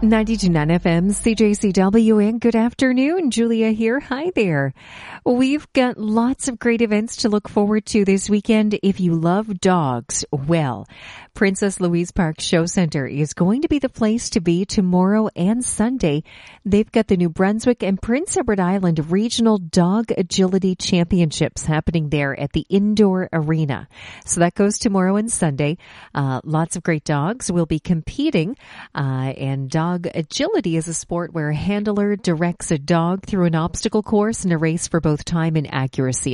92.9 FM, CJCW, and good afternoon. Julia here. Hi there. We've got lots of great events to look forward to this weekend. If you love dogs, well, Princess Louise Park Show Center is going to be the place to be tomorrow and Sunday. They've got the New Brunswick and Prince Edward Island Regional Dog Agility Championships happening there at the indoor arena. So that goes tomorrow and Sunday. Lots of great dogs will be competing, and dog agility is a sport where a handler directs a dog through an obstacle course in a race for both time and accuracy.